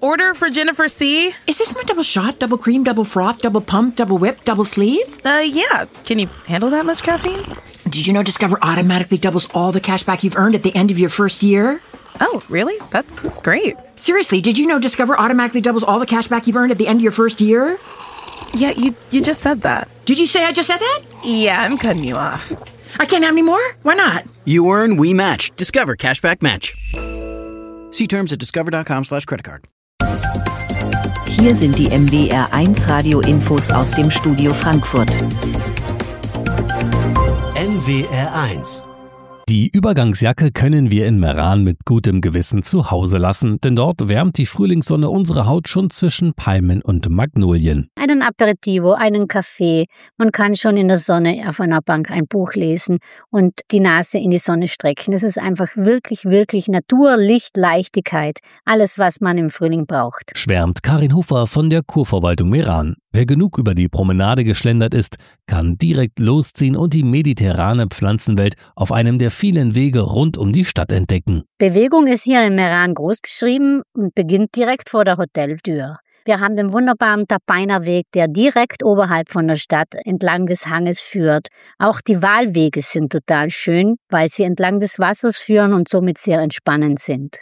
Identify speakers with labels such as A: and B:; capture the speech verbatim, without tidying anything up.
A: order for Jennifer C.
B: Is this my double shot, double cream, double froth, double pump, double whip, double sleeve?
A: Uh, yeah. Can you handle that much caffeine?
B: Did you know Discover automatically doubles all the cash back you've earned at the end of your first year?
A: Oh, really? That's great.
B: Seriously, did you know Discover automatically doubles all the cash back you've earned at the end of your first year?
A: Yeah, you you just said that.
B: Did you say I just said that?
A: Yeah, I'm cutting you off.
B: I can't have any more? Why not?
C: You earn, we match. Discover Cashback Match. See terms at discover.com slash credit card.
D: Hier sind die M W R eins Radio-Infos aus dem Studio Frankfurt.
E: M W R eins.
F: Die Übergangsjacke können wir in Meran mit gutem Gewissen zu Hause lassen, denn dort wärmt die Frühlingssonne unsere Haut schon zwischen Palmen und Magnolien.
G: Einen Aperitivo, einen Kaffee. Man kann schon in der Sonne auf einer Bank ein Buch lesen und die Nase in die Sonne strecken. Es ist einfach wirklich, wirklich Natur, Licht, Leichtigkeit. Alles, was man im Frühling braucht.
F: Schwärmt Karin Hofer von der Kurverwaltung Meran. Wer genug über die Promenade geschlendert ist, kann direkt losziehen und die mediterrane Pflanzenwelt auf einem der vielen Wege rund um die Stadt entdecken.
G: Bewegung ist hier in Meran großgeschrieben und beginnt direkt vor der Hoteltür. Wir haben den wunderbaren Tapainer Weg, der direkt oberhalb von der Stadt entlang des Hanges führt. Auch die Wahlwege sind total schön, weil sie entlang des Wassers führen und somit sehr entspannend sind.